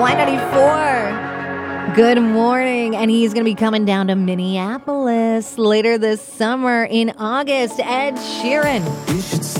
Y94. Good morning. And he's going to be coming down to Minneapolis later this summer in August. Ed Sheeran.